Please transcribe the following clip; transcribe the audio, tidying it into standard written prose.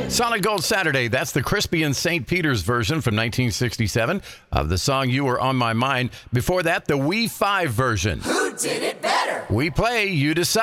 Solid Gold Saturday. That's the Crispy and St. Peter's version from 1967 of the song You Were On My Mind. Before that, the We 5 version. Who did it better? We play, you decide.